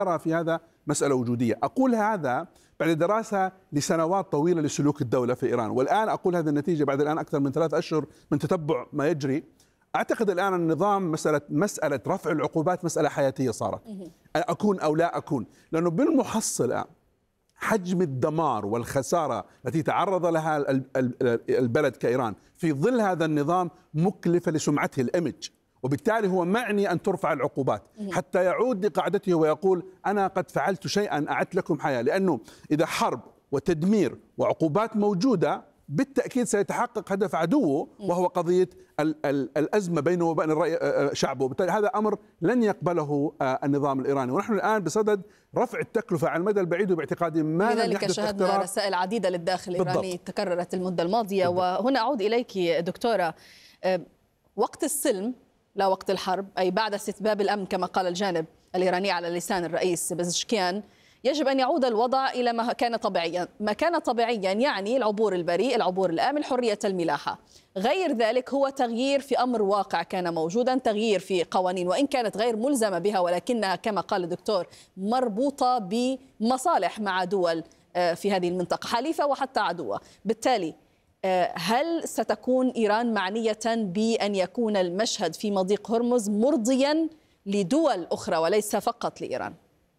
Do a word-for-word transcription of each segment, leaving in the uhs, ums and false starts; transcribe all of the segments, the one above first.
أرى في هذا مسألة وجودية. أقول هذا بعد دراسة لسنوات طويلة لسلوك الدولة في إيران، والآن أقول هذه النتيجة بعد الآن أكثر من ثلاث أشهر من تتبع ما يجري. أعتقد الآن النظام مسألة مسألة رفع العقوبات مسألة حياتية صارت، أكون أو لا أكون، لأنه بالمحصلة حجم الدمار والخسارة التي تعرض لها البلد كإيران في ظل هذا النظام مكلفة لسمعته الإيمج، وبالتالي هو معني أن ترفع العقوبات حتى يعود لقاعدته ويقول أنا قد فعلت شيئا أعدت لكم حياة. لأنه إذا حرب وتدمير وعقوبات موجودة بالتأكيد سيتحقق هدف عدوه، وهو قضية ال ال الأزمة بينه وبين الرأي شعبه، وبالتالي هذا أمر لن يقبله النظام الإيراني. ونحن الآن بصدد رفع التكلفة على المدى البعيد، وباعتقادي ما لن يحدث لذلك شهدنا رسائل عديدة للداخل الإيراني تكررت المدة الماضية. بالضبط. وهنا أعود إليك دكتورة، وقت السلم لا وقت الحرب، أي بعد استتباب الأمن كما قال الجانب الإيراني على لسان الرئيس بزشكيان، يجب أن يعود الوضع إلى ما كان طبيعيا. ما كان طبيعيا يعني العبور البريء، العبور الآمن، حرية الملاحة. غير ذلك هو تغيير في أمر واقع كان موجودا، تغيير في قوانين وإن كانت غير ملزمة بها، ولكنها كما قال الدكتور مربوطة بمصالح مع دول في هذه المنطقة حليفة وحتى عدوة. بالتالي هل ستكون إيران معنية بأن يكون المشهد في مضيق هرمز مرضيا لدول أخرى وليس فقط لإيران؟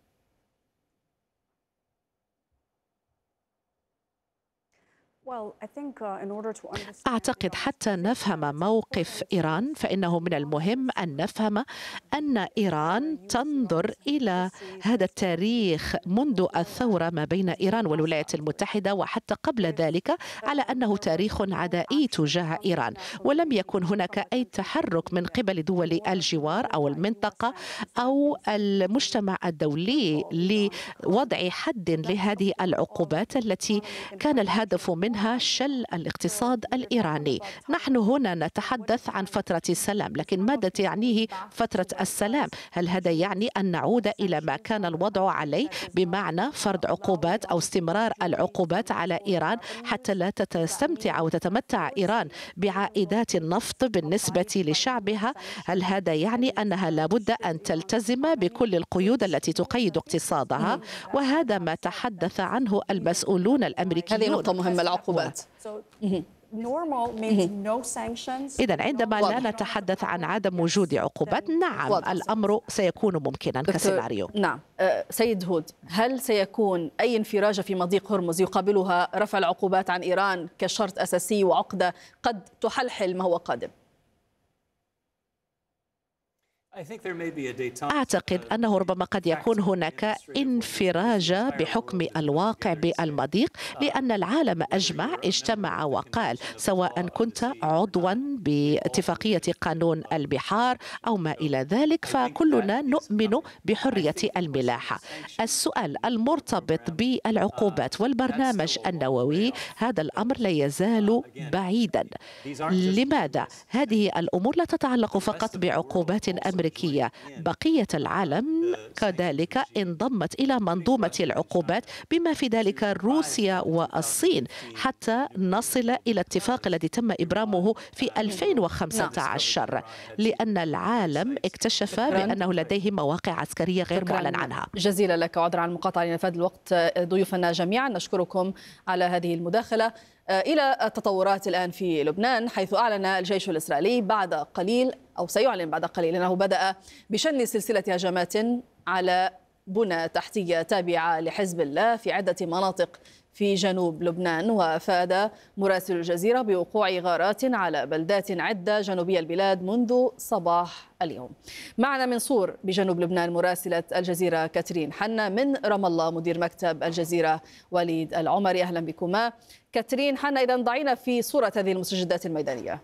أعتقد حتى نفهم موقف إيران فإنه من المهم أن نفهم أن إيران تنظر إلى هذا التاريخ منذ الثورة ما بين إيران والولايات المتحدة وحتى قبل ذلك على أنه تاريخ عدائي تجاه إيران، ولم يكن هناك أي تحرك من قبل دول الجوار أو المنطقة أو المجتمع الدولي لوضع حد لهذه العقوبات التي كان الهدف منها شل الاقتصاد الإيراني. نحن هنا نتحدث عن فترة السلام، لكن ماذا تعنيه فترة السلام؟ هل هذا يعني أن نعود إلى ما كان الوضع عليه بمعنى فرض عقوبات أو استمرار العقوبات على إيران حتى لا تستمتع وتتمتع إيران بعائدات النفط بالنسبة لشعبها؟ هل هذا يعني أنها لابد أن تلتزم بكل القيود التي تقيد اقتصادها؟ وهذا ما تحدث عنه المسؤولون الأمريكيون. هذه نقطة مهمة، العقوبات. إذن عندما لا نتحدث عن عدم وجود عقوبات، نعم الأمر سيكون ممكنا كسيناريو. نعم. سيد هود، هل سيكون أي انفراجة في مضيق هرمز يقابلها رفع العقوبات عن إيران كشرط أساسي وعقدة قد تحلحل ما هو قادم؟ أعتقد أنه ربما قد يكون هناك انفراج بحكم الواقع بالمضيق، لأن العالم أجمع اجتمع وقال سواء كنت عضوا باتفاقية قانون البحار أو ما إلى ذلك فكلنا نؤمن بحرية الملاحة. السؤال المرتبط بالعقوبات والبرنامج النووي، هذا الأمر لا يزال بعيدا. لماذا؟ هذه الأمور لا تتعلق فقط بعقوبات أمريكية، بقية العالم كذلك انضمت إلى منظومة العقوبات بما في ذلك روسيا والصين حتى نصل إلى اتفاق الذي تم إبرامه في ألفين وخمسة عشر، لأن العالم اكتشف بأنه لديه مواقع عسكرية غير معلن عنها. جزيلا لك، وعذرا عن المقاطعة لنفاد الوقت. ضيوفنا جميعا نشكركم على هذه المداخلة. إلى التطورات الآن في لبنان، حيث أعلن الجيش الإسرائيلي بعد قليل أو سيعلن بعد قليل أنه بدأ بشن سلسلة هجمات على بنى تحتية تابعة لحزب الله في عدة مناطق في جنوب لبنان. وأفاد مراسل الجزيرة بوقوع غارات على بلدات عدة جنوبي البلاد منذ صباح اليوم. معنا من صور بجنوب لبنان مراسلة الجزيرة كاترين حنا، من رام الله مدير مكتب الجزيرة وليد العمري. أهلا بكما كاترين حنا. إذا ضعينا في صورة هذه المستجدات الميدانية.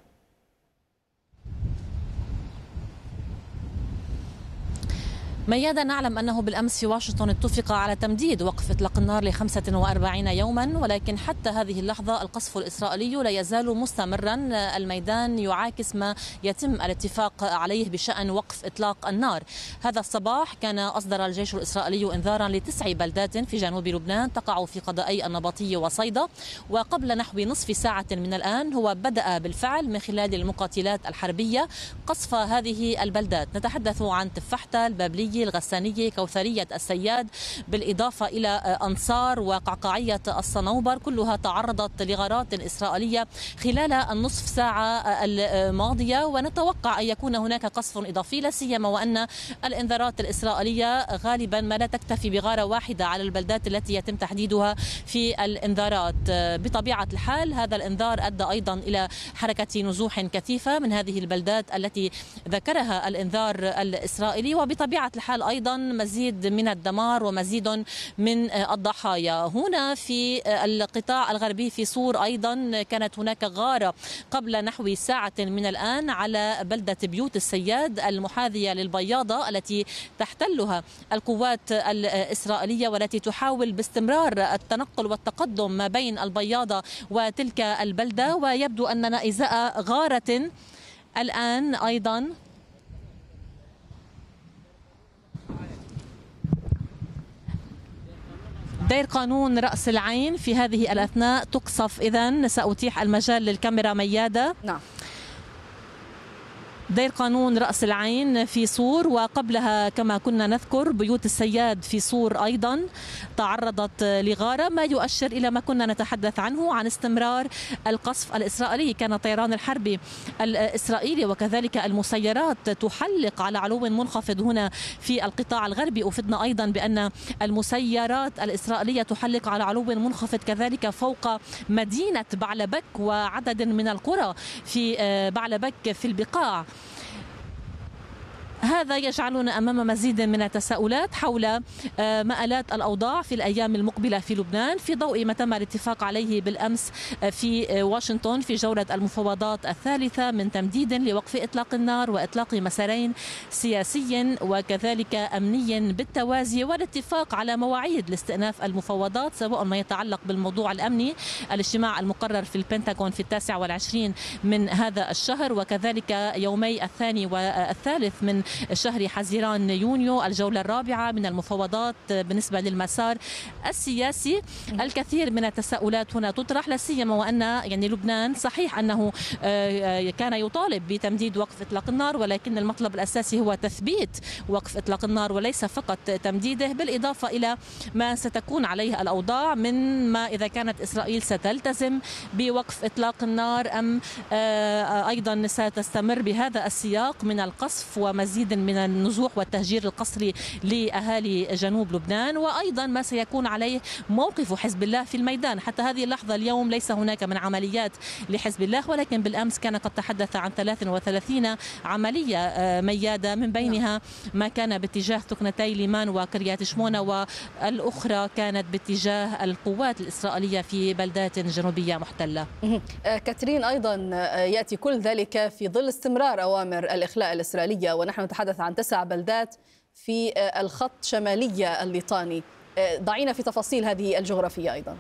ميادة، نعلم أنه بالأمس في واشنطن اتفق على تمديد وقف إطلاق النار ل خمسة وأربعين يوما، ولكن حتى هذه اللحظة القصف الإسرائيلي لا يزال مستمرا. الميدان يعاكس ما يتم الاتفاق عليه بشأن وقف إطلاق النار. هذا الصباح كان أصدر الجيش الإسرائيلي إنذارا لتسع بلدات في جنوب لبنان تقع في قضائي النبطية وصيدا، وقبل نحو نصف ساعة من الآن هو بدأ بالفعل من خلال المقاتلات الحربية قصف هذه البلدات. نتحدث عن تفاحتة، البابلية، الإسرائيلي الغسانية كوثرية السياد، بالإضافة إلى أنصار وقعقاعية الصنوبر، كلها تعرضت لغارات إسرائيلية خلال النصف ساعة الماضية، ونتوقع أن يكون هناك قصف إضافي، لا سيما وأن الإنذارات الإسرائيلية غالبا ما لا تكتفي بغارة واحدة على البلدات التي يتم تحديدها في الإنذارات. بطبيعة الحال هذا الإنذار أدى أيضا إلى حركة نزوح كثيفة من هذه البلدات التي ذكرها الإنذار الإسرائيلي، وبطبيعة الحال أيضا مزيد من الدمار ومزيد من الضحايا. هنا في القطاع الغربي في صور أيضا كانت هناك غارة قبل نحو ساعة من الآن على بلدة بيوت السياد المحاذية للبياضة التي تحتلها القوات الإسرائيلية، والتي تحاول باستمرار التنقل والتقدم ما بين البياضة وتلك البلدة. ويبدو أننا إزاء غارة الآن أيضا دير قانون رأس العين في هذه الأثناء تقصف. إذن سأتيح المجال للكاميرا ميادة. نعم. دير قانون رأس العين في صور، وقبلها كما كنا نذكر بيوت السياد في صور أيضا تعرضت لغارة، ما يؤشر إلى ما كنا نتحدث عنه عن استمرار القصف الإسرائيلي. كان الطيران الحربي الإسرائيلي وكذلك المسيرات تحلق على علو منخفض هنا في القطاع الغربي. أفدنا أيضا بأن المسيرات الإسرائيلية تحلق على علو منخفض كذلك فوق مدينة بعلبك وعدد من القرى في بعلبك في البقاع. هذا يجعلنا أمام مزيد من التساؤلات حول مآلات الأوضاع في الأيام المقبلة في لبنان، في ضوء ما تم الاتفاق عليه بالأمس في واشنطن في جولة المفاوضات الثالثة من تمديد لوقف إطلاق النار وإطلاق مسارين سياسي وكذلك أمني بالتوازي، والاتفاق على مواعيد لاستئناف المفاوضات سواء ما يتعلق بالموضوع الأمني. الاجتماع المقرر في البنتاغون في التاسع والعشرين من هذا الشهر، وكذلك يومي الثاني والثالث من شهر حزيران يونيو الجولة الرابعة من المفاوضات بالنسبة للمسار السياسي. الكثير من التساؤلات هنا تطرح، لا سيما وأن يعني لبنان صحيح أنه كان يطالب بتمديد وقف إطلاق النار، ولكن المطلب الأساسي هو تثبيت وقف إطلاق النار وليس فقط تمديده، بالإضافة إلى ما ستكون عليه الأوضاع من ما إذا كانت إسرائيل ستلتزم بوقف إطلاق النار أم أيضا ستستمر بهذا السياق من القصف ومزيد من النزوح والتهجير القسري لأهالي جنوب لبنان، وأيضا ما سيكون عليه موقف حزب الله في الميدان. حتى هذه اللحظة اليوم ليس هناك من عمليات لحزب الله، ولكن بالأمس كان قد تحدث عن ثلاث وثلاثين عملية ميادة، من بينها ما كان باتجاه ثكنتي ليمان وكريات شمونة، والأخرى كانت باتجاه القوات الإسرائيلية في بلدات جنوبية محتلة. كاترين، أيضا يأتي كل ذلك في ظل استمرار أوامر الإخلاء الإسرائيلية، ونحن نتحدث عن تسع بلدات في الخط شمالي الليطاني. ضعينا في تفاصيل هذه الجغرافية أيضا.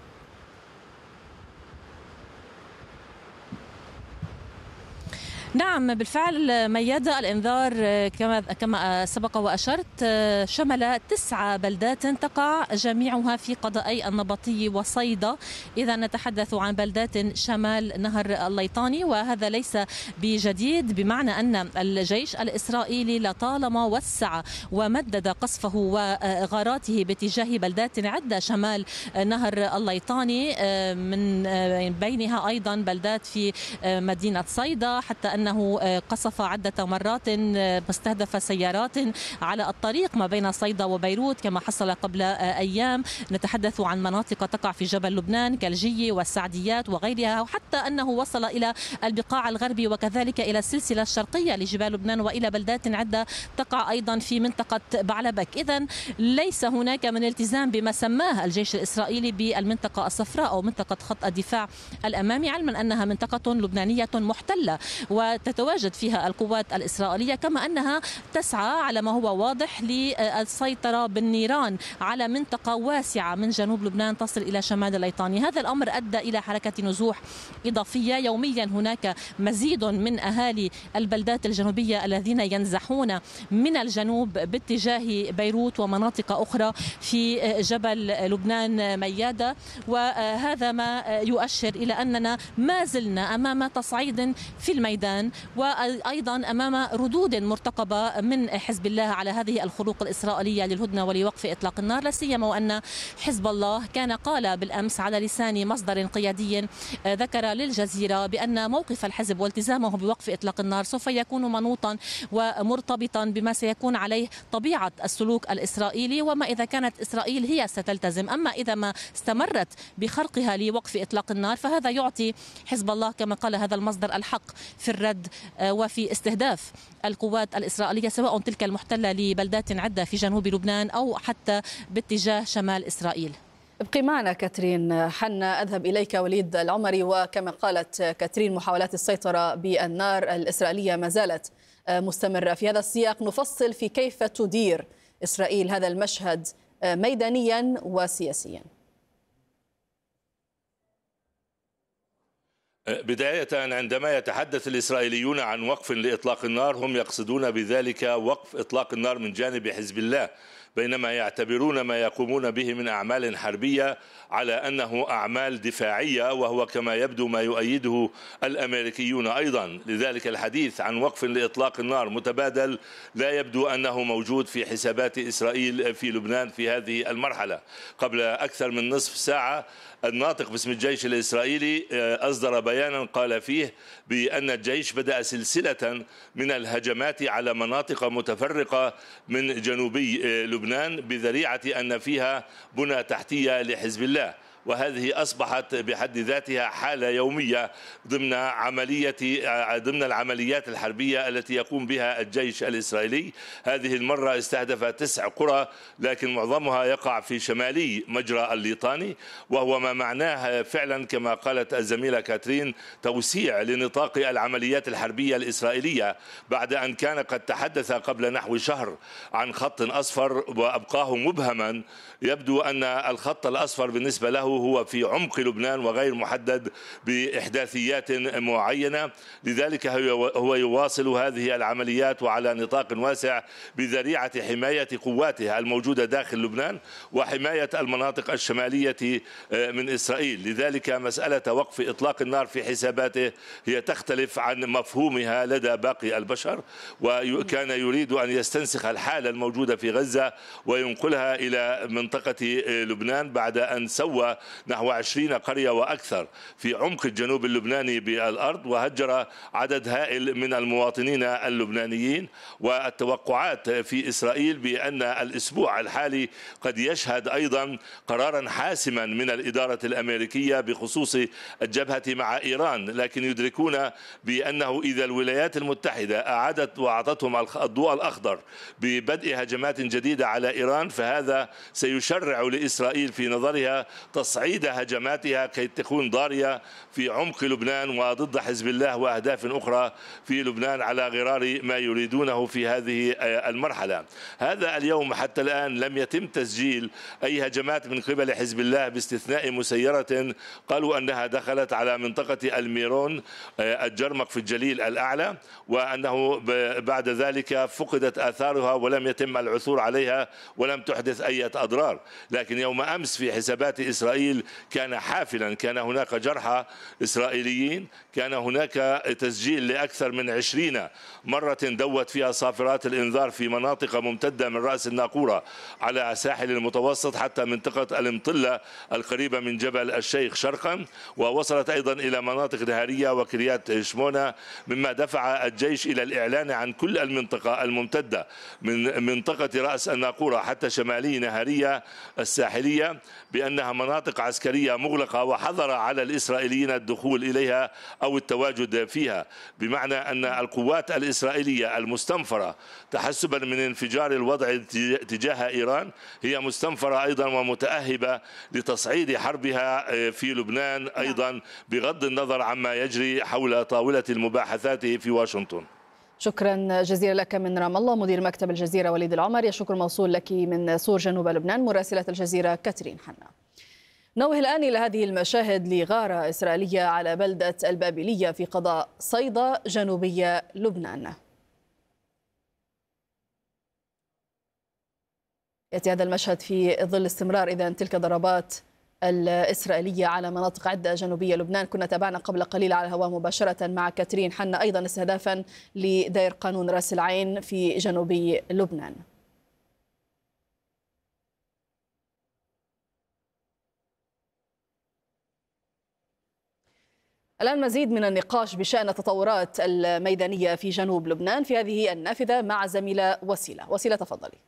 نعم بالفعل ميادة، الإنذار كما كما سبق وأشرت شمل تسع بلدات تقع جميعها في قضائي النبطي وصيدا. إذا نتحدث عن بلدات شمال نهر الليطاني، وهذا ليس بجديد، بمعنى أن الجيش الإسرائيلي لطالما وسع ومدد قصفه وغاراته باتجاه بلدات عدة شمال نهر الليطاني، من بينها أيضا بلدات في مدينة صيدا، حتى أنه قصف عدة مرات مستهدف سيارات على الطريق ما بين صيدا وبيروت كما حصل قبل أيام. نتحدث عن مناطق تقع في جبل لبنان كالجية والسعديات وغيرها، وحتى أنه وصل إلى البقاع الغربي وكذلك إلى السلسلة الشرقية لجبال لبنان وإلى بلدات عدة تقع أيضا في منطقة بعلبك. إذن ليس هناك من التزام بما سماه الجيش الإسرائيلي بالمنطقة الصفراء أو منطقة خط الدفاع الأمامي، علما أنها منطقة لبنانية محتلة وتتواجد فيها القوات الإسرائيلية، كما أنها تسعى على ما هو واضح للسيطرة بالنيران على منطقة واسعة من جنوب لبنان تصل إلى شمال الليطاني. هذا الأمر أدى إلى حركة نزوح إضافية. يوميا هناك مزيد من أهالي البلدات الجنوبية الذين ينزحون من الجنوب باتجاه بيروت ومناطق أخرى في جبل لبنان ميادة، وهذا ما يؤشر إلى أننا ما زلنا أمام تصعيد في الميدان لبنان، وأيضا أمام ردود مرتقبة من حزب الله على هذه الخروق الإسرائيلية للهدنة ولوقف إطلاق النار، لا سيما وأن حزب الله كان قال بالأمس على لسان مصدر قيادي ذكر للجزيرة بأن موقف الحزب والتزامه بوقف إطلاق النار سوف يكون منوطا ومرتبطا بما سيكون عليه طبيعة السلوك الإسرائيلي، وما إذا كانت إسرائيل هي ستلتزم. أما إذا ما استمرت بخرقها لوقف إطلاق النار فهذا يعطي حزب الله كما قال هذا المصدر الحق في الرد وفي استهداف القوات الإسرائيلية، سواء تلك المحتلة لبلدات عدة في جنوب لبنان أو حتى باتجاه شمال إسرائيل. ابقي معنا كاترين حنا. أذهب إليك وليد العمري. وكما قالت كاترين محاولات السيطرة بالنار الإسرائيلية ما زالت مستمرة. في هذا السياق نفصل في كيف تدير إسرائيل هذا المشهد ميدانيا وسياسيا. بداية، عندما يتحدث الإسرائيليون عن وقف لإطلاق النار هم يقصدون بذلك وقف إطلاق النار من جانب حزب الله، بينما يعتبرون ما يقومون به من أعمال حربية على أنه أعمال دفاعية، وهو كما يبدو ما يؤيده الأمريكيون أيضا. لذلك الحديث عن وقف لإطلاق النار متبادل لا يبدو أنه موجود في حسابات إسرائيل في لبنان في هذه المرحلة. قبل أكثر من نصف ساعة الناطق باسم الجيش الإسرائيلي أصدر بيانا قال فيه بأن الجيش بدأ سلسلة من الهجمات على مناطق متفرقة من جنوبي لبنان بذريعة أن فيها بنى تحتية لحزب الله، وهذه أصبحت بحد ذاتها حالة يومية ضمن عملية ضمن العمليات الحربية التي يقوم بها الجيش الإسرائيلي. هذه المرة استهدف تسع قرى، لكن معظمها يقع في شمالي مجرى الليطاني، وهو ما معناه فعلا كما قالت الزميلة كاترين توسيع لنطاق العمليات الحربية الإسرائيلية، بعد أن كان قد تحدث قبل نحو شهر عن خط أصفر وأبقاه مبهما. يبدو أن الخط الأصفر بالنسبة له هو في عمق لبنان وغير محدد بإحداثيات معينة، لذلك هو يواصل هذه العمليات وعلى نطاق واسع بذريعة حماية قواته الموجودة داخل لبنان وحماية المناطق الشمالية من إسرائيل. لذلك مسألة وقف إطلاق النار في حساباته هي تختلف عن مفهومها لدى باقي البشر، وكان يريد أن يستنسخ الحالة الموجودة في غزة وينقلها إلى منطقة لبنان بعد أن سوى نحو عشرين قرية وأكثر في عمق الجنوب اللبناني بالأرض، وهجر عدد هائل من المواطنين اللبنانيين. والتوقعات في إسرائيل بأن الأسبوع الحالي قد يشهد أيضا قرارا حاسما من الإدارة الأمريكية بخصوص الجبهة مع إيران، لكن يدركون بأنه إذا الولايات المتحدة أعادت وأعطتهم الضوء الأخضر ببدء هجمات جديدة على إيران فهذا سيشرع لإسرائيل في نظرها تصعيد هجماتها كي تكون ضارية في عمق لبنان وضد حزب الله وأهداف أخرى في لبنان على غرار ما يريدونه في هذه المرحلة. هذا اليوم حتى الآن لم يتم تسجيل أي هجمات من قبل حزب الله باستثناء مسيرة قالوا أنها دخلت على منطقة الميرون الجرمق في الجليل الأعلى، وأنه بعد ذلك فقدت آثارها ولم يتم العثور عليها ولم تحدث أي أضرار. لكن يوم أمس في حسابات إسرائيل كان حافلا، كان هناك جرحى إسرائيليين، كان هناك تسجيل لأكثر من عشرين مرة دوت فيها صافرات الإنذار في مناطق ممتدة من رأس الناقورة على ساحل المتوسط حتى منطقة المطلة القريبة من جبل الشيخ شرقا، ووصلت أيضا إلى مناطق نهارية وكريات شمونة، مما دفع الجيش إلى الإعلان عن كل المنطقة الممتدة من منطقة رأس الناقورة حتى شمالي نهارية الساحلية بأنها مناطق عسكرية مغلقة، وحظر على الإسرائيليين الدخول إليها أو التواجد فيها، بمعنى أن القوات الإسرائيلية المستنفرة تحسبا من انفجار الوضع تجاه إيران هي مستنفرة أيضا ومتأهبة لتصعيد حربها في لبنان أيضا بغض النظر عما يجري حول طاولة المباحثات في واشنطن. شكرا جزيلا لك من رام الله مدير مكتب الجزيرة وليد العمر. الشكر موصول لك من سور جنوب لبنان مراسلة الجزيرة كاترين حنا. نوه الآن إلى هذه المشاهد لغارة إسرائيلية على بلدة البابلية في قضاء صيدا جنوبية لبنان. يأتي هذا المشهد في ظل استمرار إذن تلك ضربات الإسرائيلية على مناطق عدة جنوبية لبنان. كنا تابعنا قبل قليل على الهواء مباشرة مع كاترين حنا أيضا استهدافا لدير قانون رأس العين في جنوب لبنان. الآن مزيد من النقاش بشأن التطورات الميدانية في جنوب لبنان في هذه النافذة مع زميلة وسيلة. وسيلة تفضلي.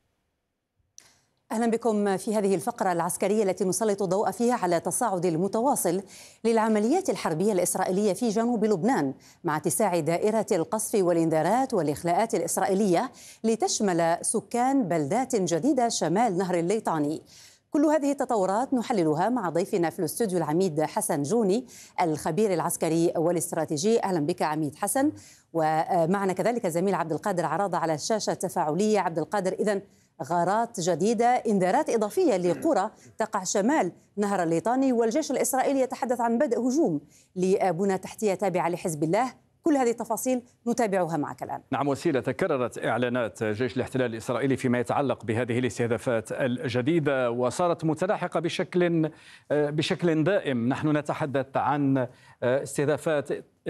أهلا بكم في هذه الفقرة العسكرية التي نسلط الضوء فيها على التصاعد المتواصل للعمليات الحربية الإسرائيلية في جنوب لبنان مع اتساع دائرة القصف والإنذارات والإخلاءات الإسرائيلية لتشمل سكان بلدات جديدة شمال نهر الليطاني. كل هذه التطورات نحللها مع ضيفنا في الاستوديو العميد حسن جوني الخبير العسكري والاستراتيجي. أهلا بك عميد حسن. ومعنا كذلك الزميل عبد القادر عراضة على الشاشة التفاعلية. عبد القادر، إذن غارات جديدة، إنذارات إضافية لقرى تقع شمال نهر الليطاني، والجيش الإسرائيلي يتحدث عن بدء هجوم لبنى تحتية تابعة لحزب الله. كل هذه التفاصيل نتابعها معك الآن. نعم وسيلة، تكررت إعلانات جيش الاحتلال الإسرائيلي فيما يتعلق بهذه الاستهدافات الجديدة وصارت متلاحقة بشكل بشكل دائم. نحن نتحدث عن استهدافات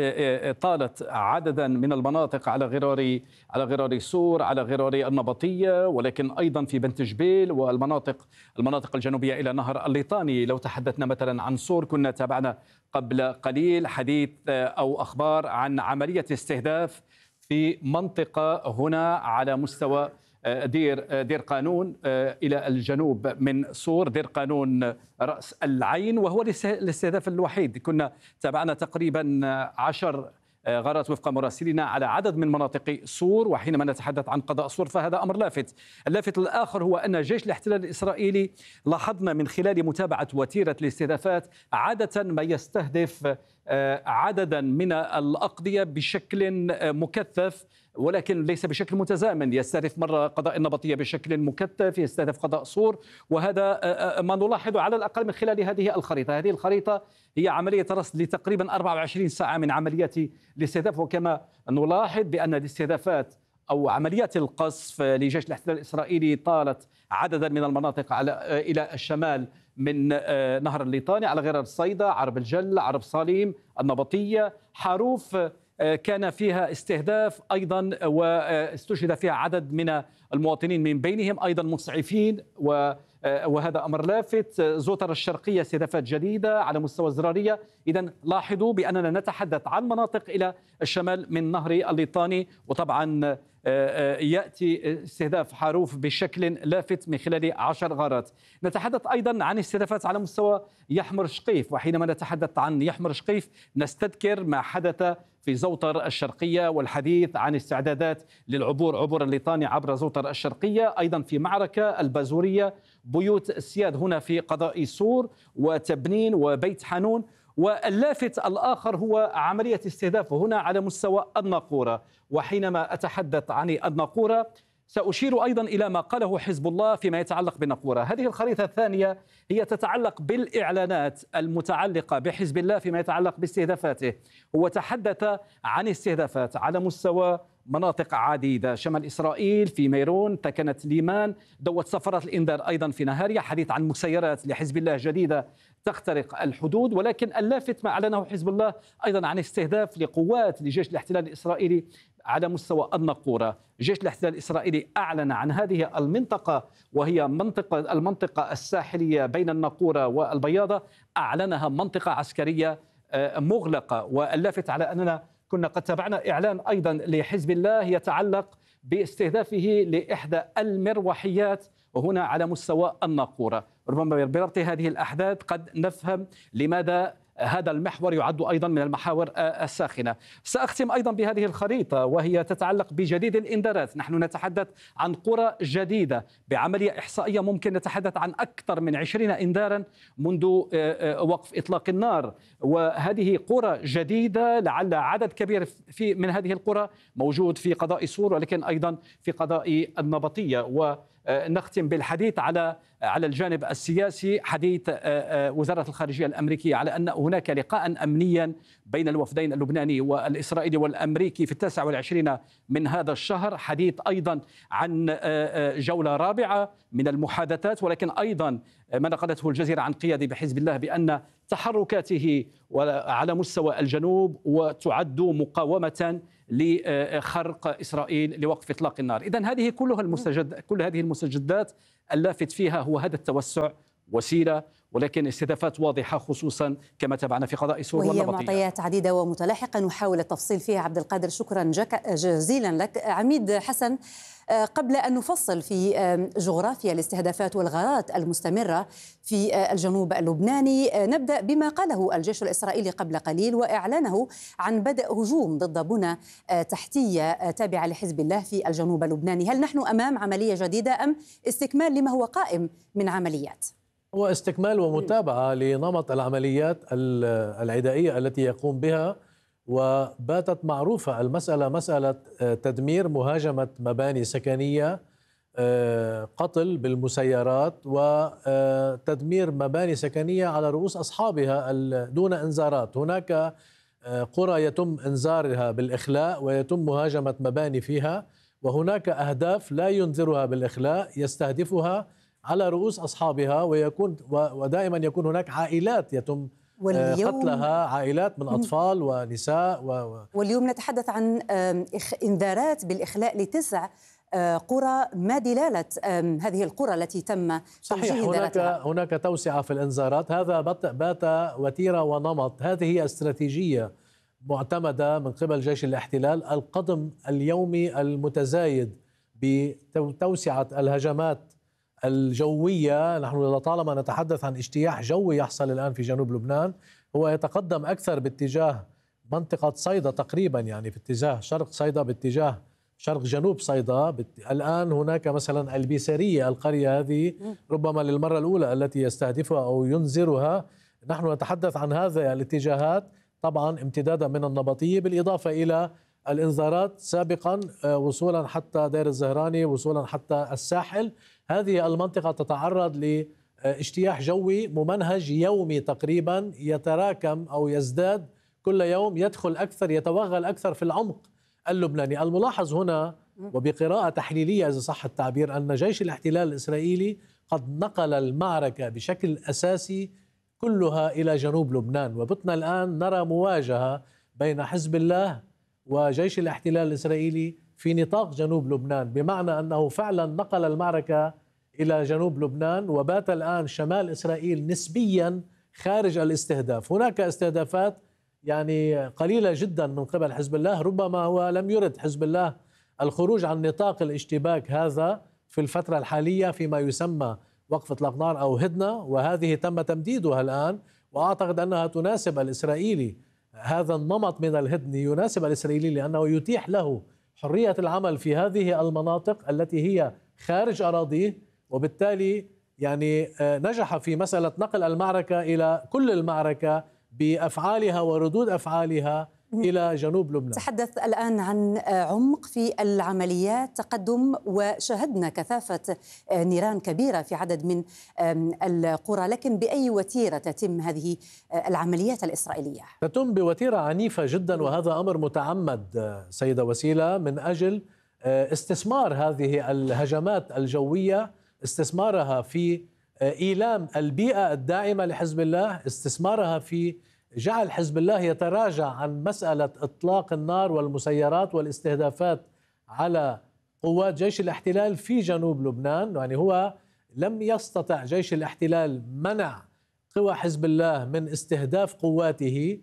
طالت عددا من المناطق على غرار على غرار سور، على غرار النبطية، ولكن أيضا في بنت جبيل والمناطق المناطق الجنوبية إلى نهر الليطاني. لو تحدثنا مثلا عن سور، كنا تابعنا قبل قليل حديث أو أخبار عن عملية استهداف في منطقة هنا على مستوى دير دير قانون إلى الجنوب من سور، دير قانون رأس العين، وهو الاستهداف الوحيد. كنا تابعنا تقريبا عشر غارات وفق مراسلنا على عدد من مناطق سور، وحينما نتحدث عن قضاء سور فهذا أمر لافت. اللافت الآخر هو أن جيش الاحتلال الإسرائيلي لاحظنا من خلال متابعة وتيرة الاستهدافات عادة ما يستهدف عددا من الأقضية بشكل مكثف، ولكن ليس بشكل متزامن. يستهدف مرة قضاء النبطية بشكل مكثف، يستهدف قضاء سور، وهذا ما نلاحظه على الأقل من خلال هذه الخريطة. هذه الخريطة هي عملية رصد لتقريبا أربعة وعشرين ساعة من عمليات الاستهداف، وكما نلاحظ بأن الاستهدافات أو عمليات القصف لجيش الاحتلال الإسرائيلي طالت عددا من المناطق على إلى الشمال من نهر الليطاني على غرار الصيدا، عرب الجل، عرب صاليم، النبطية، حاروف كان فيها استهداف أيضا واستشهد فيها عدد من المواطنين، من بينهم أيضا مسعفين، وهذا أمر لافت. زوتر الشرقية استهدافات جديدة على مستوى الزرارية. إذن لاحظوا بأننا نتحدث عن مناطق إلى الشمال من نهر الليطاني، وطبعا يأتي استهداف حاروف بشكل لافت من خلال عشر غارات. نتحدث أيضا عن استهدافات على مستوى يحمر شقيف، وحينما نتحدث عن يحمر شقيف نستذكر ما حدث في زوتر الشرقية والحديث عن استعدادات للعبور عبور الليطاني عبر زوتر الشرقية. أيضا في معركة البازورية، بيوت السياد هنا في قضاء سور وتبنين وبيت حانون. واللافت الآخر هو عملية استهداف هنا على مستوى الناقورة. وحينما أتحدث عن الناقورة سأشير أيضا إلى ما قاله حزب الله فيما يتعلق بالناقورة. هذه الخريطة الثانية هي تتعلق بالإعلانات المتعلقة بحزب الله فيما يتعلق باستهدافاته. هو تحدث عن استهدافات على مستوى مناطق عديدة، شمال إسرائيل، في ميرون، تكنت ليمان، دوت سفرات الإنذار أيضا في نهاريا، حديث عن مسيرات لحزب الله جديدة تخترق الحدود. ولكن اللافت ما أعلنه حزب الله أيضا عن استهداف لقوات لجيش الاحتلال الإسرائيلي على مستوى الناقورة. جيش الاحتلال الإسرائيلي أعلن عن هذه المنطقة، وهي منطقة المنطقة الساحلية بين الناقورة والبياضة، أعلنها منطقة عسكرية مغلقة. واللافت على أننا كنا قد تابعنا إعلان أيضا لحزب الله يتعلق باستهدافه لإحدى المروحيات وهنا على مستوى الناقورة. ربما بربط هذه الأحداث قد نفهم لماذا هذا المحور يعد أيضا من المحاور الساخنة. سأختم أيضا بهذه الخريطة وهي تتعلق بجديد الإنذارات. نحن نتحدث عن قرى جديدة بعملية إحصائية، ممكن نتحدث عن أكثر من عشرين إنذارا منذ وقف إطلاق النار، وهذه قرى جديدة لعل عدد كبير في من هذه القرى موجود في قضاء سور ولكن أيضا في قضاء النبطية. نختم بالحديث على على الجانب السياسي. حديث وزارة الخارجية الأمريكية على أن هناك لقاء أمنيا بين الوفدين اللبناني والإسرائيلي والأمريكي في التاسع والعشرين من هذا الشهر. حديث أيضا عن جولة رابعة من المحادثات، ولكن أيضا ما نقلته الجزيرة عن قيادي بحزب الله بأن تحركاته على مستوى الجنوب وتعد مقاومة لخرق إسرائيل لوقف إطلاق النار. إذن هذه كلها المستجد كل هذه المستجدات اللافت فيها هو هذا التوسع وسيلة، ولكن استهدافات واضحة خصوصا كما تابعنا في قضاء سور وهي والنبطية. معطيات عديدة ومتلاحقة نحاول التفصيل فيها. عبد القادر شكرا جزيلا لك. عميد حسن، قبل أن نفصل في جغرافيا الاستهدافات والغارات المستمرة في الجنوب اللبناني، نبدأ بما قاله الجيش الإسرائيلي قبل قليل وإعلانه عن بدء هجوم ضد بنى تحتية تابعة لحزب الله في الجنوب اللبناني. هل نحن أمام عملية جديدة أم استكمال لما هو قائم من عمليات؟ هو استكمال ومتابعة لنمط العمليات العدائية التي يقوم بها، وباتت معروفة المسألة مسألة تدمير مهاجمة مباني سكنية، قتل بالمسيرات وتدمير مباني سكنية على رؤوس أصحابها دون إنذارات. هناك قرى يتم إنذارها بالإخلاء ويتم مهاجمة مباني فيها، وهناك أهداف لا ينذرها بالإخلاء يستهدفها على رؤوس أصحابها، ويكون ودائما يكون هناك عائلات يتم قتلها، عائلات من أطفال ونساء و... واليوم نتحدث عن إنذارات بالإخلاء لتسع قرى. ما دلالة هذه القرى التي تم صحيح هناك هناك توسعة في الإنذارات. هذا بات وتيرة ونمط. هذه هي استراتيجية معتمدة من قبل جيش الاحتلال، القدم اليومي المتزايد بتوسعة الهجمات الجوية. نحن لطالما نتحدث عن اجتياح جوي يحصل الآن في جنوب لبنان، هو يتقدم أكثر باتجاه منطقة صيدا تقريبا، يعني في اتجاه شرق صيدا، باتجاه شرق جنوب صيدا. الآن هناك مثلا البيسرية، القرية هذه ربما للمرة الأولى التي يستهدفها أو ينذرها. نحن نتحدث عن هذه الاتجاهات طبعا امتدادا من النبطية، بالإضافة إلى الإنذارات سابقا وصولا حتى دير الزهراني، وصولا حتى الساحل. هذه المنطقة تتعرض لاجتياح جوي ممنهج يومي تقريبا، يتراكم أو يزداد كل يوم، يدخل أكثر، يتوغل أكثر في العمق اللبناني. الملاحظ هنا وبقراءة تحليلية إذا صح التعبير أن جيش الاحتلال الإسرائيلي قد نقل المعركة بشكل أساسي كلها إلى جنوب لبنان، وبتنا الآن نرى مواجهة بين حزب الله وجيش الاحتلال الإسرائيلي في نطاق جنوب لبنان، بمعنى أنه فعلا نقل المعركة إلى جنوب لبنان، وبات الآن شمال إسرائيل نسبيا خارج الاستهداف. هناك استهدافات يعني قليلة جدا من قبل حزب الله، ربما هو لم يرد حزب الله الخروج عن نطاق الاشتباك هذا في الفترة الحالية فيما يسمى وقف إطلاق نار أو هدنة، وهذه تم تمديدها الآن، وأعتقد أنها تناسب الإسرائيلي. هذا النمط من الهدنة يناسب الإسرائيلي لأنه يتيح له حرية العمل في هذه المناطق التي هي خارج أراضيه، وبالتالي يعني نجح في مسألة نقل المعركة إلى كل المعركة بأفعالها وردود أفعالها إلى جنوب لبنان. تحدث الآن عن عمق في العمليات، تقدم، وشاهدنا كثافة نيران كبيرة في عدد من القرى، لكن بأي وتيرة تتم هذه العمليات الإسرائيلية؟ تتم بوتيرة عنيفة جدا، وهذا أمر متعمد سيدة وسيلة من أجل استثمار هذه الهجمات الجوية، استثمارها في إيلام البيئة الداعمة لحزب الله، استثمارها في جعل حزب الله يتراجع عن مسألة إطلاق النار والمسيرات والاستهدافات على قوات جيش الاحتلال في جنوب لبنان. يعني هو لم يستطع جيش الاحتلال منع قوى حزب الله من استهداف قواته،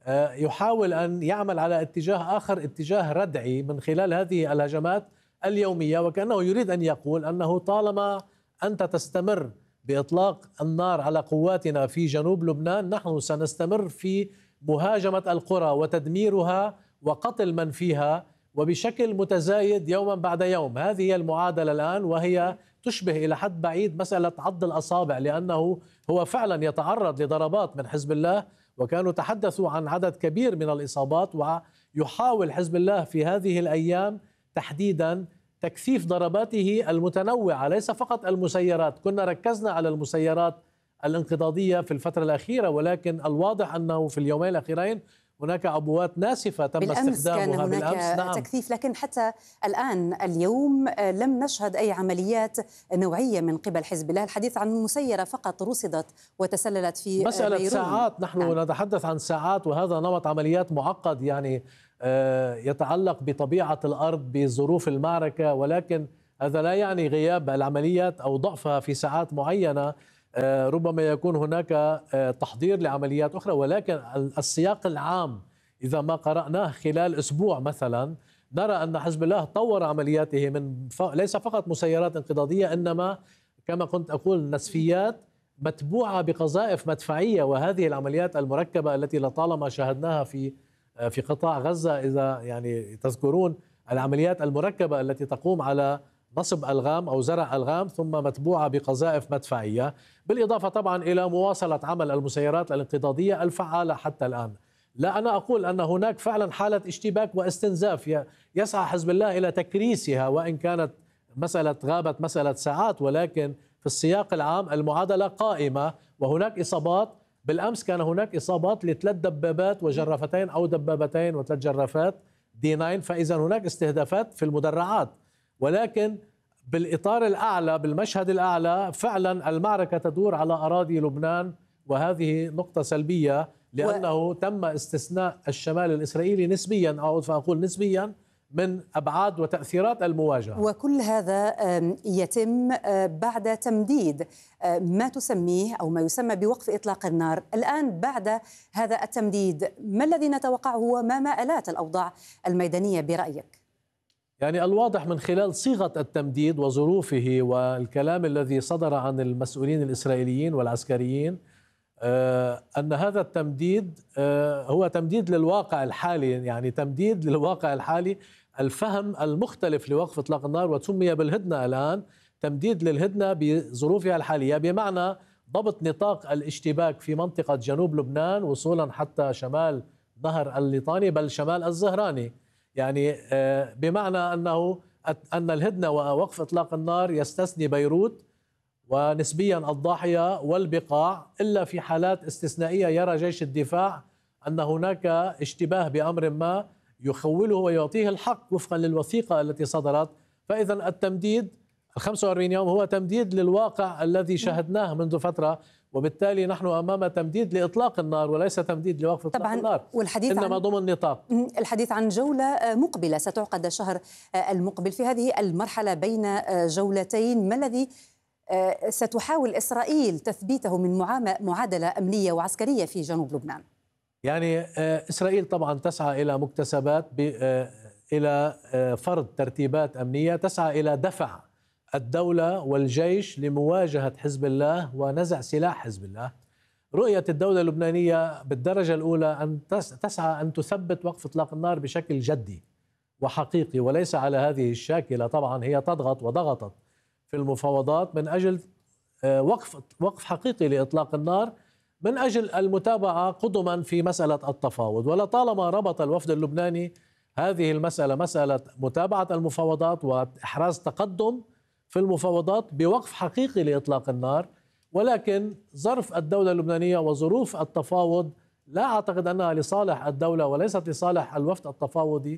يحاول أن يعمل على اتجاه آخر، اتجاه ردعي من خلال هذه الهجمات اليومية، وكأنه يريد أن يقول أنه طالما أنت تستمر بإطلاق النار على قواتنا في جنوب لبنان، نحن سنستمر في مهاجمة القرى وتدميرها وقتل من فيها، وبشكل متزايد يوما بعد يوم. هذه هي المعادلة الآن، وهي تشبه إلى حد بعيد مسألة عض الأصابع، لأنه هو فعلا يتعرض لضربات من حزب الله، وكانوا تحدثوا عن عدد كبير من الإصابات، ويحاول حزب الله في هذه الأيام تحديدا تكثيف ضرباته المتنوعة، ليس فقط المسيرات. كنا ركزنا على المسيرات الانقضاضية في الفترة الأخيرة، ولكن الواضح أنه في اليومين الأخيرين هناك عبوات ناسفة تم بالأمس استخدامها كان هناك بالأمس. نعم. تكثيف، لكن حتى الآن اليوم لم نشهد أي عمليات نوعية من قبل حزب الله. الحديث عن مسيرة فقط رصدت وتسللت في مسألة بيرون. ساعات، نحن نعم. نتحدث عن ساعات، وهذا نمط عمليات معقد يعني يتعلق بطبيعة الأرض بظروف المعركة، ولكن هذا لا يعني غياب العمليات أو ضعفها في ساعات معينة. ربما يكون هناك تحضير لعمليات أخرى، ولكن السياق العام إذا ما قرأناه خلال أسبوع مثلا نرى أن حزب الله طور عملياته من ف... ليس فقط مسيرات انقضاضية، إنما كما كنت أقول نسفيات متبوعة بقذائف مدفعية. وهذه العمليات المركبة التي لطالما شاهدناها في في قطاع غزة، إذا يعني تذكرون العمليات المركبة التي تقوم على نصب ألغام أو زرع ألغام ثم متبوعة بقذائف مدفعية، بالإضافة طبعا إلى مواصلة عمل المسيرات الانقضاضية الفعالة حتى الآن. لا، أنا أقول أن هناك فعلا حالة اشتباك واستنزاف يسعى حزب الله إلى تكريسها، وإن كانت مسألة غابت مسألة ساعات، ولكن في السياق العام المعادلة قائمة. وهناك إصابات، بالأمس كان هناك إصابات لثلاث دبابات وجرافتين أو دبابتين وثلاث جرافات دي تسعة، فإذا هناك استهدافات في المدرعات. ولكن بالإطار الأعلى، بالمشهد الأعلى، فعلا المعركة تدور على أراضي لبنان، وهذه نقطة سلبية لأنه و... تم استثناء الشمال الإسرائيلي نسبيا، أعود فأقول نسبيا، من أبعاد وتأثيرات المواجهة. وكل هذا يتم بعد تمديد ما تسميه أو ما يسمى بوقف إطلاق النار. الآن بعد هذا التمديد ما الذي نتوقعه وما مآلات الأوضاع الميدانية برأيك؟ يعني الواضح من خلال صيغة التمديد وظروفه والكلام الذي صدر عن المسؤولين الإسرائيليين والعسكريين أن هذا التمديد هو تمديد للواقع الحالي، يعني تمديد للواقع الحالي، الفهم المختلف لوقف إطلاق النار، وسمي بالهدنة الآن تمديد للهدنة بظروفها الحالية، بمعنى ضبط نطاق الاشتباك في منطقة جنوب لبنان وصولا حتى شمال نهر الليطاني بل شمال الزهراني. يعني بمعنى أنه أن الهدنة ووقف إطلاق النار يستثني بيروت ونسبيا الضاحية والبقاع، إلا في حالات استثنائية يرى جيش الدفاع أن هناك اشتباه بأمر ما يخوله ويعطيه الحق وفقا للوثيقة التي صدرت. فإذا التمديد الخمسة وأربعين يوم هو تمديد للواقع الذي شاهدناه منذ فترة، وبالتالي نحن أمام تمديد لإطلاق النار وليس تمديد لوقف إطلاق طبعا النار، والحديث إنما عن ضمن نطاق. الحديث عن جولة مقبلة ستعقد الشهر المقبل. في هذه المرحلة بين جولتين ما الذي ستحاول إسرائيل تثبيته من معادلة أمنية وعسكرية في جنوب لبنان؟ يعني إسرائيل طبعا تسعى إلى مكتسبات، إلى فرض ترتيبات أمنية، تسعى إلى دفع الدولة والجيش لمواجهة حزب الله ونزع سلاح حزب الله. رؤية الدولة اللبنانية بالدرجة الأولى أن تسعى أن تثبت وقف إطلاق النار بشكل جدي وحقيقي، وليس على هذه الشاكلة. طبعا هي تضغط وضغطت في المفاوضات من أجل وقف وقف حقيقي لإطلاق النار، من أجل المتابعة قدما في مسألة التفاوض. ولطالما ربط الوفد اللبناني هذه المسألة، مسألة متابعة المفاوضات وإحراز تقدم في المفاوضات بوقف حقيقي لإطلاق النار. ولكن ظرف الدولة اللبنانية وظروف التفاوض لا أعتقد أنها لصالح الدولة وليست لصالح الوفد التفاوضي.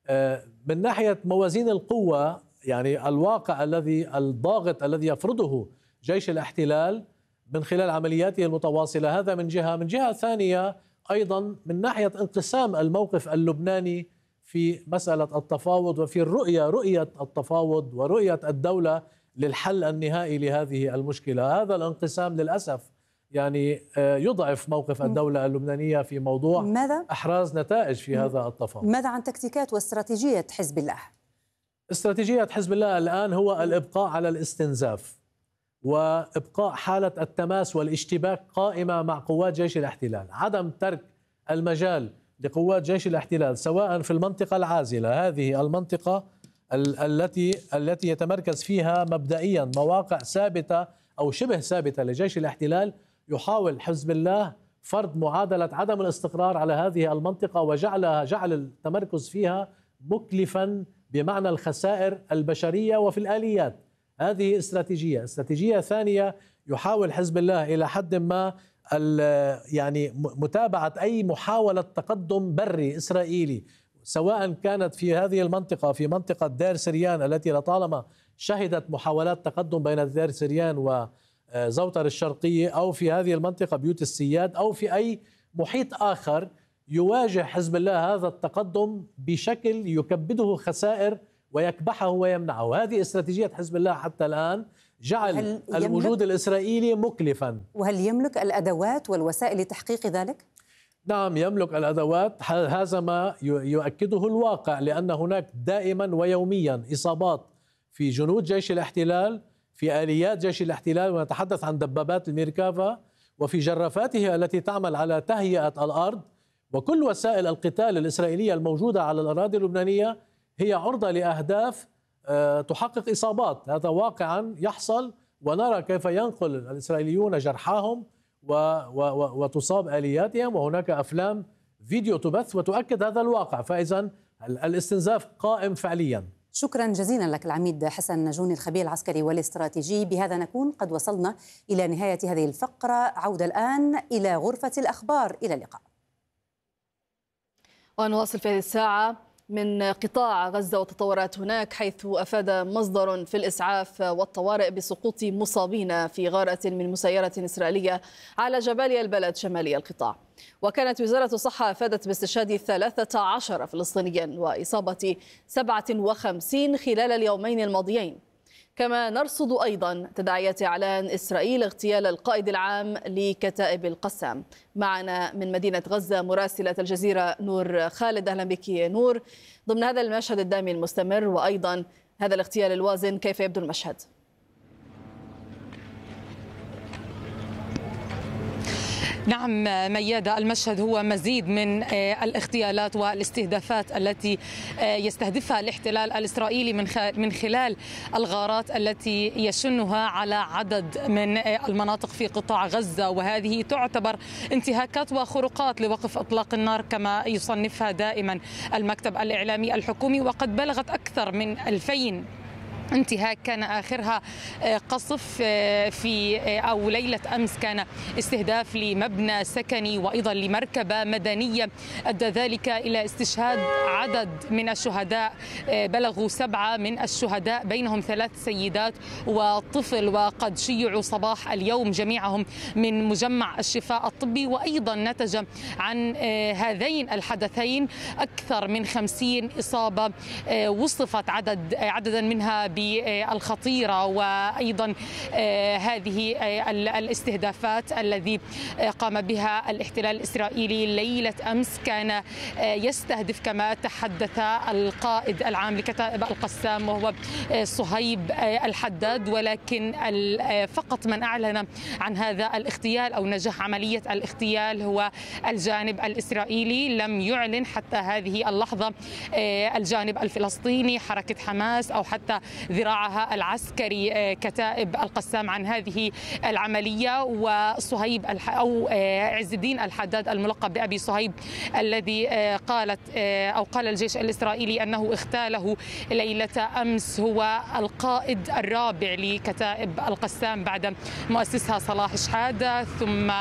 من ناحية موازين القوة، يعني الواقع الذي الضاغط الذي يفرضه جيش الاحتلال من خلال عملياته المتواصلة، هذا من جهة. من جهة ثانية أيضا من ناحية انقسام الموقف اللبناني في مسألة التفاوض وفي الرؤية، رؤية التفاوض ورؤية الدولة للحل النهائي لهذه المشكلة. هذا الانقسام للأسف يعني يضعف موقف الدولة اللبنانية في موضوع ماذا؟ إحراز نتائج في هذا التفاوض. ماذا عن تكتيكات واستراتيجية حزب الله؟ استراتيجية حزب الله الآن هو الإبقاء على الاستنزاف وإبقاء حالة التماس والاشتباك قائمة مع قوات جيش الاحتلال، عدم ترك المجال لقوات جيش الاحتلال سواء في المنطقة العازلة، هذه المنطقة التي التي يتمركز فيها مبدئيا مواقع ثابتة أو شبه ثابتة لجيش الاحتلال. يحاول حزب الله فرض معادلة عدم الاستقرار على هذه المنطقة وجعلها جعل التمركز فيها مكلفا بمعنى الخسائر البشرية وفي الآليات. هذه استراتيجية. استراتيجية ثانية، يحاول حزب الله إلى حد ما يعني متابعة أي محاولة تقدم بري إسرائيلي، سواء كانت في هذه المنطقة، في منطقة دير سريان التي لطالما شهدت محاولات تقدم بين دير سريان وزوتر الشرقية، أو في هذه المنطقة بيوت السياد، أو في أي محيط آخر يواجه حزب الله هذا التقدم بشكل يكبده خسائر ويكبحه ويمنعه. هذه استراتيجية حزب الله حتى الآن، جعل الوجود الإسرائيلي مكلفا. وهل يملك الأدوات والوسائل لتحقيق ذلك؟ نعم يملك الأدوات، هذا ما يؤكده الواقع، لأن هناك دائما ويوميا إصابات في جنود جيش الاحتلال، في آليات جيش الاحتلال، ونتحدث عن دبابات الميركافا، وفي جرافاته التي تعمل على تهيئة الأرض. وكل وسائل القتال الإسرائيلية الموجودة على الأراضي اللبنانية هي عرضة لأهداف تحقق إصابات. هذا واقعا يحصل، ونرى كيف ينقل الإسرائيليون جرحاهم و و وتصاب آلياتهم، وهناك أفلام فيديو تبث وتؤكد هذا الواقع. فإذا الاستنزاف قائم فعليا. شكرا جزيلا لك العميد حسن نجوني، الخبير العسكري والاستراتيجي. بهذا نكون قد وصلنا إلى نهاية هذه الفقرة. عودة الآن إلى غرفة الأخبار. إلى اللقاء. ونواصل في هذه الساعة من قطاع غزة والتطورات هناك، حيث أفاد مصدر في الإسعاف والطوارئ بسقوط مصابين في غارة من مسيرة إسرائيلية على جباليا البلد شمالي القطاع. وكانت وزارة الصحة أفادت باستشهاد ثلاثة عشر فلسطينيا وإصابة سبعة وخمسين خلال اليومين الماضيين. كما نرصد أيضا تداعيات إعلان إسرائيل اغتيال القائد العام لكتائب القسام. معنا من مدينة غزة مراسلة الجزيرة نور خالد. أهلا بك نور. ضمن هذا المشهد الدامي المستمر وأيضا هذا الاغتيال الوازن، كيف يبدو المشهد؟ نعم ميادة، المشهد هو مزيد من الاغتيالات والاستهدافات التي يستهدفها الاحتلال الإسرائيلي من خلال الغارات التي يشنها على عدد من المناطق في قطاع غزة، وهذه تعتبر انتهاكات وخروقات لوقف إطلاق النار كما يصنفها دائما المكتب الإعلامي الحكومي، وقد بلغت أكثر من ألفين انتهاك، كان آخرها قصف في أو ليلة أمس كان استهداف لمبنى سكني وأيضا لمركبة مدنية، أدى ذلك إلى استشهاد عدد من الشهداء، بلغوا سبعة من الشهداء بينهم ثلاث سيدات وطفل، وقد شيعوا صباح اليوم جميعهم من مجمع الشفاء الطبي. وأيضا نتج عن هذين الحدثين أكثر من خمسين إصابة، وصفت عدد عددا منها بالخطيرة، وأيضا هذه الاستهدافات الذي قام بها الاحتلال الإسرائيلي ليلة أمس كان يستهدف كما تحدث القائد العام لكتائب القسام وهو صهيب الحداد، ولكن فقط من أعلن عن هذا الاغتيال أو نجاح عملية الاغتيال هو الجانب الإسرائيلي. لم يعلن حتى هذه اللحظة الجانب الفلسطيني، حركة حماس أو حتى ذراعها العسكري كتائب القسام عن هذه العملية. وصهيب أو عز الدين الحداد الملقب بأبي صهيب الذي قالت أو قال الجيش الإسرائيلي أنه اغتاله ليلة أمس هو القائد الرابع لكتائب القسام بعد مؤسسها صلاح شحادة، ثم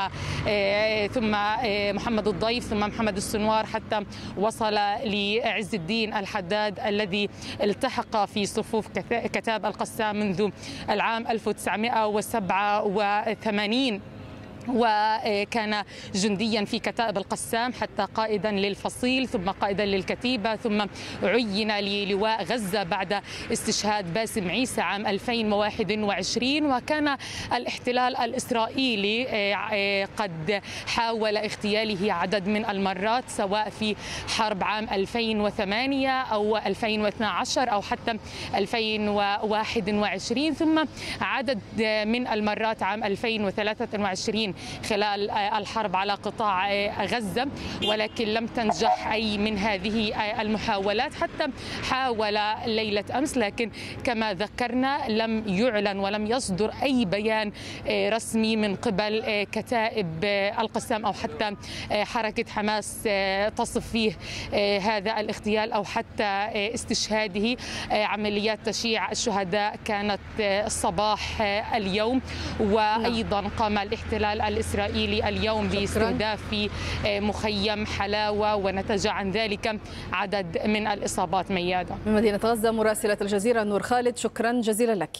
ثم محمد الضيف، ثم محمد السنوار، حتى وصل لعز الدين الحداد الذي التحق في صفوف كتائب القسام منذ العام ألف وتسعمئة وسبعة وثمانين، وكان جنديا في كتائب القسام حتى قائدا للفصيل، ثم قائدا للكتيبة، ثم عين للواء غزة بعد استشهاد باسم عيسى عام ألفين وواحد وعشرين. وكان الاحتلال الإسرائيلي قد حاول اغتياله عدد من المرات، سواء في حرب عام ألفين وثمانية أو ألفين واثني عشر أو حتى ألفين وواحد وعشرين، ثم عدد من المرات عام ألفين وثلاثة وعشرين خلال الحرب على قطاع غزة، ولكن لم تنجح أي من هذه المحاولات. حتى حاول ليلة أمس، لكن كما ذكرنا لم يعلن ولم يصدر أي بيان رسمي من قبل كتائب القسام أو حتى حركة حماس تصف فيه هذا الاغتيال أو حتى استشهاده. عمليات تشييع الشهداء كانت الصباح اليوم، وأيضا قام الاحتلال الإسرائيلي اليوم باستهداف مخيم حلاوة، ونتج عن ذلك عدد من الإصابات. ميادة من مدينة غزة مراسلة الجزيرة نور خالد، شكرا جزيلا لك.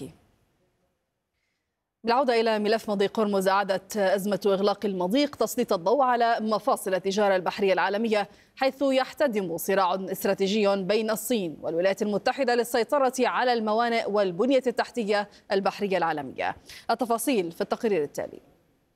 بالعودة إلى ملف مضيق هرمز، أعادت أزمة إغلاق المضيق تسليط الضوء على مفاصل التجارة البحرية العالمية، حيث يحتدم صراع استراتيجي بين الصين والولايات المتحدة للسيطرة على الموانئ والبنية التحتية البحرية العالمية. التفاصيل في التقرير التالي.